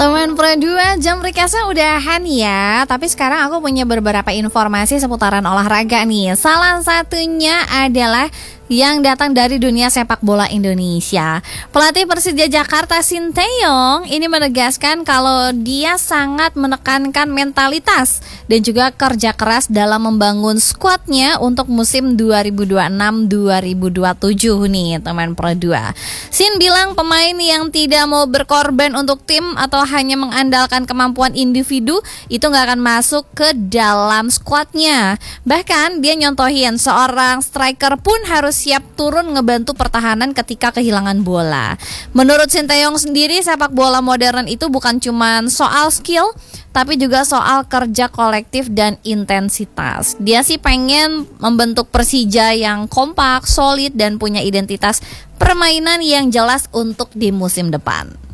Teman Pro 2, jam recastnya udahan ya. Tapi sekarang aku punya beberapa informasi seputaran olahraga nih. Salah satunya adalah yang datang dari dunia sepak bola Indonesia. Pelatih Persija Jakarta Sinteyong ini menegaskan kalau dia sangat menekankan mentalitas dan juga kerja keras dalam membangun skuadnya untuk musim 2026-2027 nih teman Pro 2. Sin bilang pemain yang tidak mau berkorban untuk tim atau hanya mengandalkan kemampuan individu itu gak akan masuk ke dalam skuadnya. Bahkan dia nyontohin seorang striker pun harus siap turun ngebantu pertahanan ketika kehilangan bola. Menurut Sinteyong sendiri, sepak bola modern itu bukan cuma soal skill, tapi juga soal kerja kolektif dan intensitas. Dia sih pengen membentuk Persija yang kompak, solid, dan punya identitas permainan yang jelas untuk di musim depan.